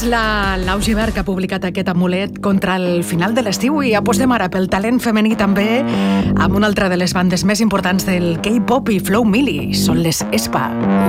És la Lau Gibert que ha publicat aquest amulet contra el final de l'estiu i apostem ara pel talent femení també amb una altra de les bandes més importants del K-pop i Flow Milli. Són les Espa.